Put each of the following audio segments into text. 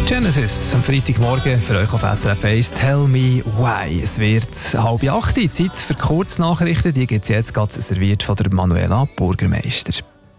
Genesis am Freitagmorgen für euch auf SRF 1 «Tell me why». Es wird 7:30 Zeit für Kurznachrichten. Die gibt es jetzt gerade serviert von der Manuela Burgermeister.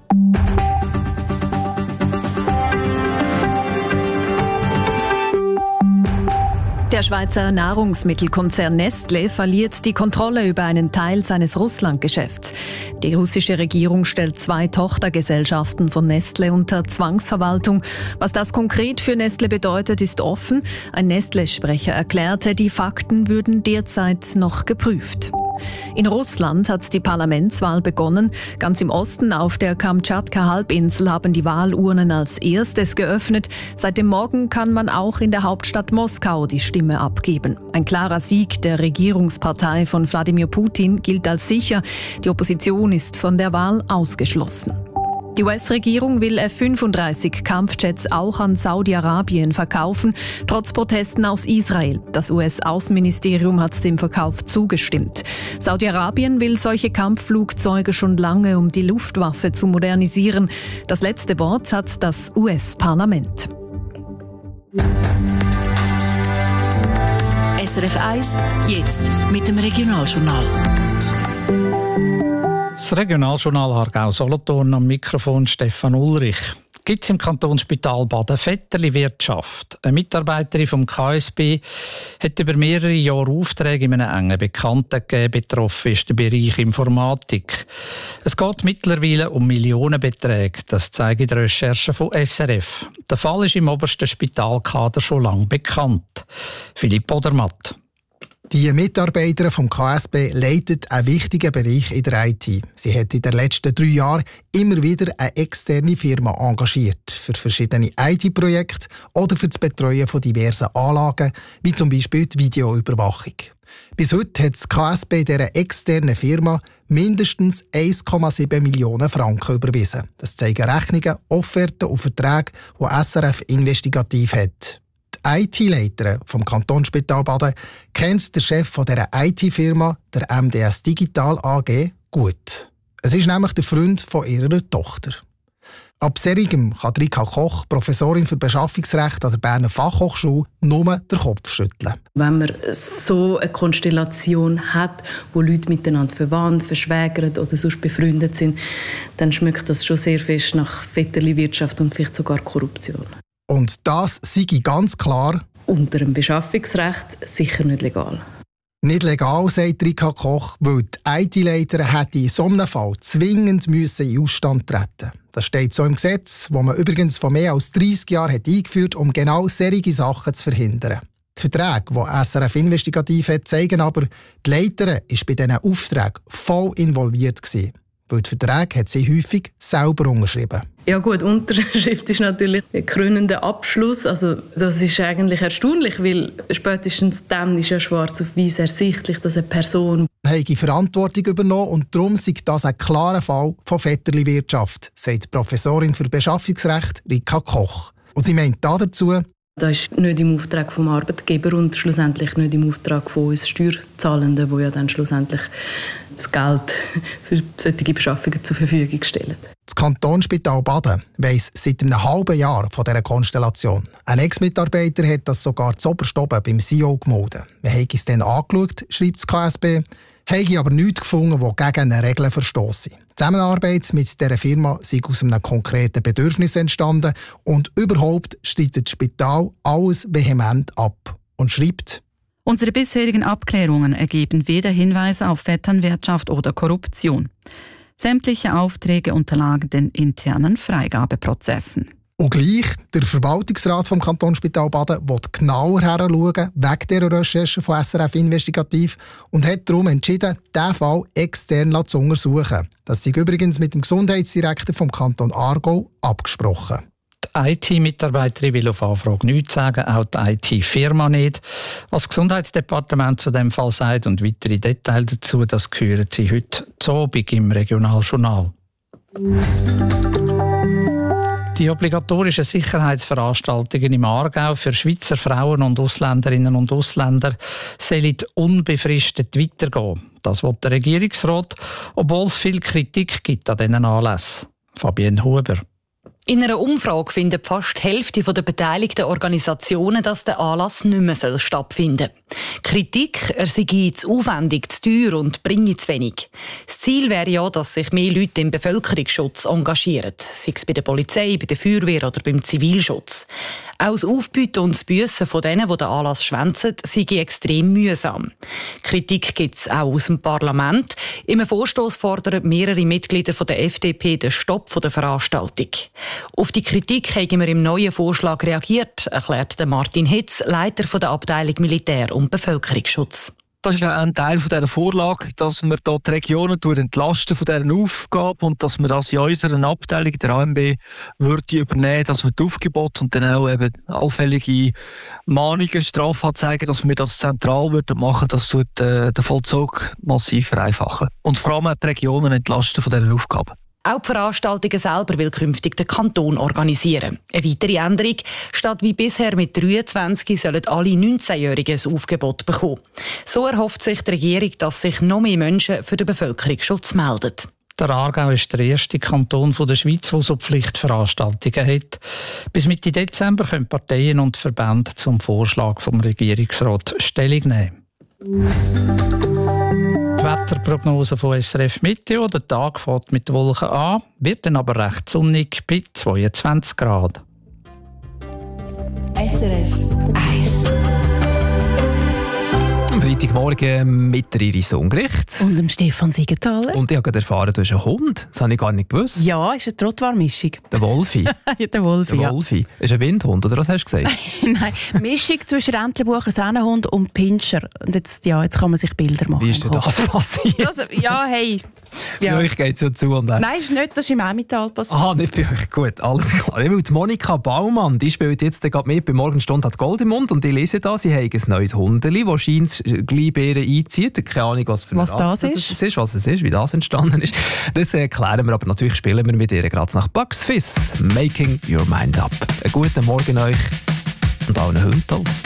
Der Schweizer Nahrungsmittelkonzern Nestlé verliert die Kontrolle über einen Teil seines Russlandgeschäfts. Die russische Regierung stellt 2 Tochtergesellschaften von Nestlé unter Zwangsverwaltung. Was das konkret für Nestlé bedeutet, ist offen. Ein Nestlé-Sprecher erklärte, die Fakten würden derzeit noch geprüft. In Russland hat die Parlamentswahl begonnen. Ganz im Osten auf der Kamtschatka-Halbinsel haben die Wahlurnen als erstes geöffnet. Seit dem Morgen kann man auch in der Hauptstadt Moskau die Stimme abgeben. Ein klarer Sieg der Regierungspartei von Wladimir Putin gilt als sicher. Die Opposition ist von der Wahl ausgeschlossen. Die US-Regierung will F-35 Kampfjets auch an Saudi-Arabien verkaufen, trotz Protesten aus Israel. Das US-Außenministerium hat dem Verkauf zugestimmt. Saudi-Arabien will solche Kampfflugzeuge schon lange, um die Luftwaffe zu modernisieren. Das letzte Wort hat das US-Parlament. SRF 1, jetzt mit dem Regionaljournal. Das Regionaljournal Aargau-Solothurn, am Mikrofon Stefan Ulrich. Gibt es im Kantonsspital Baden Vetterli-Wirtschaft? Eine Mitarbeiterin vom KSB hat über mehrere Jahre Aufträge in einem engen Bekannten gegeben. Betroffen ist der Bereich Informatik. Es geht mittlerweile um Millionenbeträge. Das zeigen die Recherchen von SRF. Der Fall ist im obersten Spitalkader schon lange bekannt. Philipp Odermatt. Die Mitarbeiterin vom KSB leitet einen wichtigen Bereich in der IT. Sie hat in den letzten 3 Jahren immer wieder eine externe Firma engagiert für verschiedene IT-Projekte oder für das Betreuen von diversen Anlagen, wie zum Beispiel die Videoüberwachung. Bis heute hat das KSB dieser externen Firma mindestens 1,7 Millionen Franken überwiesen. Das zeigen Rechnungen, Offerten und Verträge, die SRF investigativ hat. Die IT-Leiterin vom Kantonsspital Baden kennt den Chef dieser IT-Firma, der MDS Digital AG, gut. Es ist nämlich der Freund von ihrer Tochter. Ab Serigem kann Rika Koch, Professorin für Beschaffungsrecht an der Berner Fachhochschule, nur den Kopf schütteln. Wenn man so eine Konstellation hat, wo Leute miteinander verwandt, verschwägert oder sonst befreundet sind, dann schmeckt das schon sehr fest nach Vetterli-Wirtschaft und vielleicht sogar Korruption. Und das sei ganz klar unter dem Beschaffungsrecht sicher nicht legal. Nicht legal, sagt Rika Koch, weil die IT-Leiterin hätte in so einem Fall zwingend in den Ausstand treten. Das steht so im Gesetz, das man übrigens vor mehr als 30 Jahren hat eingeführt hat, um genau solche Sachen zu verhindern. Die Verträge, die SRF investigativ hat, zeigen aber, die Leiterin war bei diesen Aufträgen voll involviert gewesen. Weil die Verträge hat sie häufig selber unterschrieben. Ja gut, Unterschrift ist natürlich ein krönender Abschluss. Also das ist eigentlich erstaunlich, weil spätestens dann ist ja schwarz auf weiss ersichtlich, dass eine Person die Verantwortung übernommen und darum sei das ein klarer Fall von Vetterli-Wirtschaft, sagt die Professorin für Beschaffungsrecht Rika Koch. Und sie meint dazu, das ist nicht im Auftrag vom Arbeitgeber und schlussendlich nicht im Auftrag von uns Steuerzahlenden, die ja dann schlussendlich das Geld für solche Beschaffungen zur Verfügung stellen. Das Kantonsspital Baden weiss seit einem halben Jahr von dieser Konstellation. Ein Ex-Mitarbeiter hat das sogar zuoberst oben beim CEO gemeldet. Wir haben es dann angeschaut, schreibt das KSB, habe aber nichts gefunden, das gegen eine Regel verstosse. Die Zusammenarbeit mit dieser Firma sei aus einem konkreten Bedürfnis entstanden und überhaupt streitet das Spital alles vehement ab und schreibt: Unsere bisherigen Abklärungen ergeben weder Hinweise auf Vetternwirtschaft oder Korruption. Sämtliche Aufträge unterlagen den internen Freigabeprozessen. Und gleich, der Verwaltungsrat vom Kantonsspital Baden will genauer hinschauen, wegen dieser Recherche von SRF Investigativ, und hat darum entschieden, diesen Fall extern zu untersuchen. Das ist übrigens mit dem Gesundheitsdirektor vom Kanton Aargau abgesprochen. Die IT-Mitarbeiterin will auf Anfrage nichts sagen, auch die IT-Firma nicht. Was das Gesundheitsdepartement zu dem Fall sagt und weitere Details dazu, das hören Sie heute zu Abend im Regionaljournal. Die obligatorischen Sicherheitsveranstaltungen im Aargau für Schweizer Frauen und Ausländerinnen und Ausländer sollen unbefristet weitergehen. Das will der Regierungsrat, obwohl es viel Kritik gibt an diesen Anlässen. Fabienne Huber. In einer Umfrage findet fast die Hälfte der beteiligten Organisationen, dass der Anlass nicht mehr stattfinden soll. Kritik, er sei zu aufwendig, zu teuer und bringe zu wenig. Das Ziel wäre ja, dass sich mehr Leute im Bevölkerungsschutz engagieren, sei es bei der Polizei, bei der Feuerwehr oder beim Zivilschutz. Auch das Aufbieten und das Büssen von denen, die den Anlass schwänzen, sei extrem mühsam. Kritik gibt es auch aus dem Parlament. Im Vorstoss fordern mehrere Mitglieder der FDP den Stopp der Veranstaltung. Auf die Kritik haben wir im neuen Vorschlag reagiert, erklärt Martin Hitz, Leiter der Abteilung Militär und Bevölkerungsschutz. Das ist ein Teil dieser Vorlage, dass wir dort die Regionen entlasten von dieser Aufgabe und dass wir das in unserer Abteilung, der AMB, übernehmen, dass wir die Aufgebote und dann auch eben allfällige Mahnungen, Strafanzeigen, dass wir das zentral machen, das tut den Vollzug massiv vereinfachen. Und vor allem auch die Regionen entlasten von dieser Aufgabe. Auch die Veranstaltungen selber will künftig der Kanton organisieren. Eine weitere Änderung: statt wie bisher mit 23 sollen alle 19-Jährigen ein Aufgebot bekommen. So erhofft sich die Regierung, dass sich noch mehr Menschen für den Bevölkerungsschutz melden. Der Aargau ist der erste Kanton der Schweiz, der so Pflichtveranstaltungen hat. Bis Mitte Dezember können Parteien und Verbände zum Vorschlag vom Regierungsrat Stellung nehmen. Die Wetterprognose von SRF Meteo: der Tag fängt mit Wolken an, wird dann aber recht sonnig bei 22 Grad. SRF 1. Am Freitagmorgen mit der Iris Ungericht. Und dem Stefan Siegenthaler. Und ich habe gerade erfahren, du hast einen Hund. Das habe ich gar nicht gewusst. Ja, ist eine Trottoir-Mischung. Der Wolfi. Ja, der Wolfi, der Wolfi. Ist ein Windhund, oder was hast du gesagt? Nein, Mischung zwischen Rentlebucher, Sennenhund und Pinscher. Und jetzt kann man sich Bilder machen. Wie ist denn das passiert? Also, ja, hey. Ja. Bei euch geht es ja zu. Und Nein, ist nicht, das ist im Emmental passiert. Aha, nicht bei euch. Gut, alles klar. Ich will die Monika Baumann, die spielt jetzt gerade mit. Bei Morgenstunde hat Gold im Mund und ich lese da, sie haben ein neues Hundeli, das scheint gleich Beeren einzieht. Keine Ahnung, was für eine Rasse das ist, was es ist, wie das entstanden ist. Das erklären wir, aber natürlich spielen wir mit ihr gerade nach Bugs Fizz. Making Your Mind Up. Einen guten Morgen euch und allen Hunden.